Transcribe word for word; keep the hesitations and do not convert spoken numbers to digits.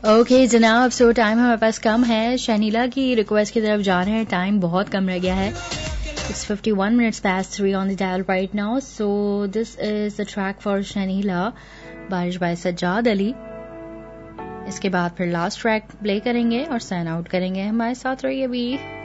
Okay जनाब, सो time हमारे पास कम है, शनीला की रिक्वेस्ट की तरफ जा रहे हैं, टाइम बहुत कम रह गया है. It's fifty-one minutes past three on the dial right now. So this is the track for Shanila, बारिश by सज्जाद अली. इसके बाद फिर लास्ट ट्रैक प्ले करेंगे और साइन आउट करेंगे. हमारे साथ रहिए अभी.